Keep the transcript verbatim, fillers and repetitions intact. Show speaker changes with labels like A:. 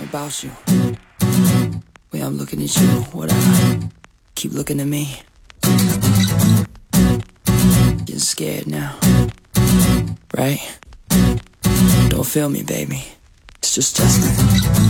A: about you. Way I'm looking at you, whatever. Keep looking at me. Getting scared now, right? Don't feel me, baby. It's just Justin.